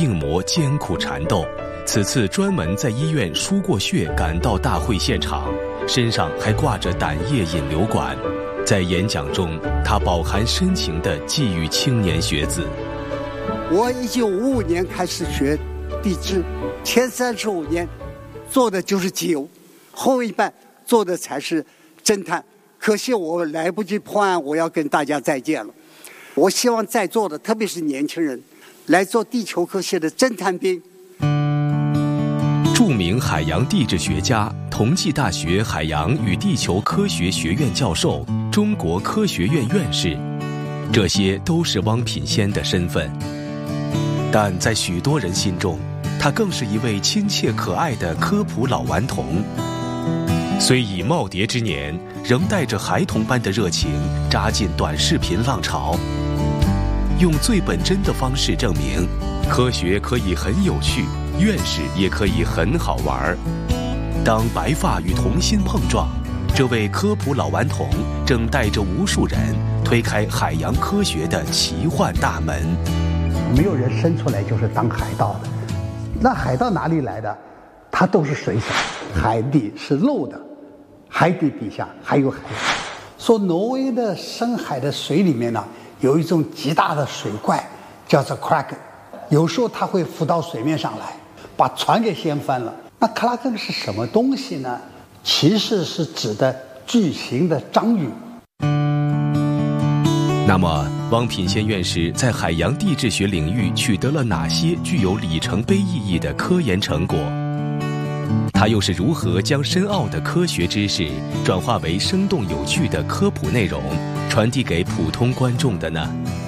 病魔艰苦缠斗，此次专门在医院输过血赶到大会现场，身上还挂着胆液引流管。在演讲中，他饱含深情地寄予青年学子： 我1955年开始学地质，前35年做的就是酒，后一半做的才是侦探。可惜我来不及破案，我要跟大家再见了。我希望在座的，特别是年轻人，来做地球科学的侦探兵。 著名海洋地质学家、同济大学海洋与地球科学学院教授、中国科学院院士，这些都是汪品先的身份。但在许多人心中，他更是一位亲切可爱的科普老顽童。虽已耄耋之年，仍带着孩童般的热情扎进短视频浪潮，用最本真的方式证明，科学可以很有趣，院士也可以很好玩。当白发与童心碰撞，这位科普老顽童正带着无数人推开海洋科学的奇幻大门。 没有人生出来就是当海盗的，那海盗哪里来的？他都是水手，海底是漏的，海底底下还有海洋。说挪威的深海的水里面呢，有一种极大的水怪，叫做 Kraken， 有时候它会浮到水面上来，把船给掀翻了。那克拉根是什么东西呢？其实是指的巨型的章鱼。 那么，汪品先院士在海洋地质学领域取得了哪些具有里程碑意义的科研成果？他又是如何将深奥的科学知识转化为生动有趣的科普内容，传递给普通观众的呢？